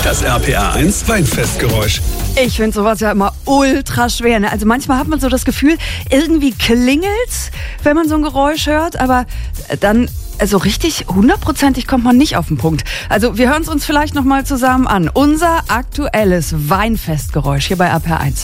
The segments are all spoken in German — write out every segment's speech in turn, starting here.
Das RPA1 Weinfestgeräusch. Ich finde sowas ja immer ultra schwer. Ne? Also manchmal hat man so das Gefühl, irgendwie klingelt's, wenn man so ein Geräusch hört, aber dann so richtig hundertprozentig kommt man nicht auf den Punkt. Also wir hören es uns vielleicht nochmal zusammen an. Unser aktuelles Weinfestgeräusch hier bei RPA1.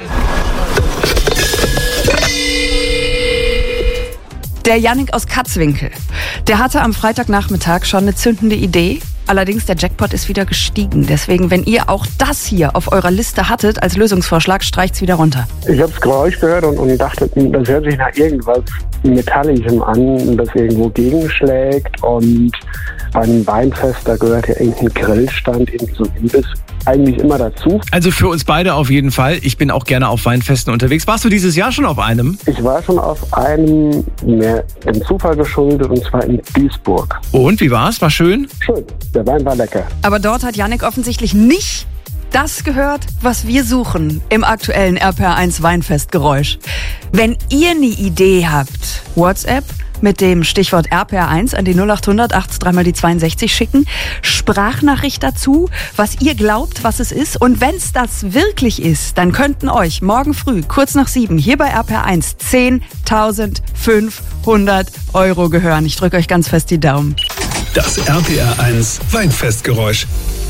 Der Jannik aus Katzwinkel, der hatte am Freitagnachmittag schon eine zündende Idee. Allerdings, der Jackpot ist wieder gestiegen. Deswegen, wenn ihr auch das hier auf eurer Liste hattet als Lösungsvorschlag, streicht's wieder runter. Ich habe das Geräusch gehört und dachte, das hört sich nach irgendwas Metallischem an, das irgendwo gegenschlägt. Und bei einem Weinfest, da gehört ja irgendein Grillstand, irgendwie so ein Imbiss eigentlich immer dazu. Also für uns beide auf jeden Fall. Ich bin auch gerne auf Weinfesten unterwegs. Warst du dieses Jahr schon auf einem? Ich war schon auf einem, mehr dem Zufall geschuldet, und zwar in Duisburg. Und, wie war's? War schön? Schön, der Wein war lecker. Aber dort hat Jannik offensichtlich nicht das gehört, was wir suchen im aktuellen RPA1 Weinfestgeräusch. Wenn ihr eine Idee habt, WhatsApp mit dem Stichwort RPA1 an die 0800 80 3 die 62 schicken, Sprachnachricht dazu, was ihr glaubt, was es ist. Und wenn es das wirklich ist, dann könnten euch morgen früh, kurz nach 7, hier bei RPA1 10.500 € gehören. Ich drücke euch ganz fest die Daumen. Das RPA1 Weinfestgeräusch.